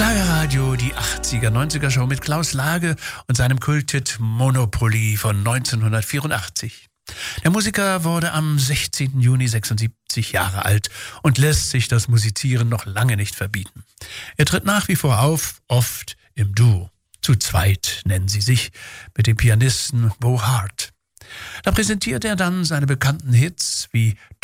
Schlagerradio, die 80er-90er-Show mit Klaus Lage und seinem Kulthit Monopoly von 1984. Der Musiker wurde am 16. Juni 76 Jahre alt und lässt sich das Musizieren noch lange nicht verbieten. Er tritt nach wie vor auf, oft im Duo. Zu zweit nennen sie sich, mit dem Pianisten Bo Hart. Da präsentiert er dann seine bekannten Hits wie